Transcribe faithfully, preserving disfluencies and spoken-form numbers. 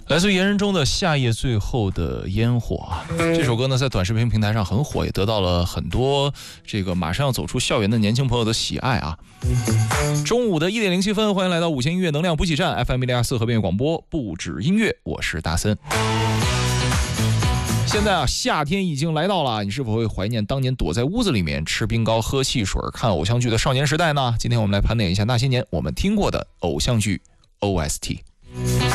来自于言人中的夏夜最后的烟火啊，这首歌呢在短视频平台上很火，也得到了很多这个马上要走出校园的年轻朋友的喜爱啊。中午的一点零七分，欢迎来到五线音乐能量补给站 F M 一零二四和变广播不止音乐，我是大森。现在啊，夏天已经来到了，你是否会怀念当年躲在屋子里面吃冰糕、喝汽水、看偶像剧的少年时代呢？今天我们来盘点一下那些年我们听过的偶像剧 O S T。